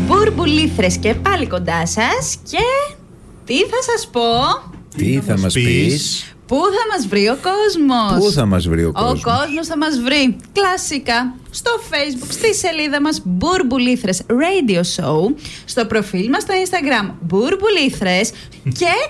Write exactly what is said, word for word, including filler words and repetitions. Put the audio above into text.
Μπουρμπουλήθρες και πάλι κοντά σας. Και τι θα σας πω? Τι θα μας πεις? Πού θα μας βρει ο κόσμος? Πού θα μας βρει ο κόσμος? Ο κόσμος θα μας βρει κλασικά στο Facebook, στη σελίδα μας Μπουρμπουλήθρες Radio Show, στο προφίλ μας στο Instagram Μπουρμπουλήθρες και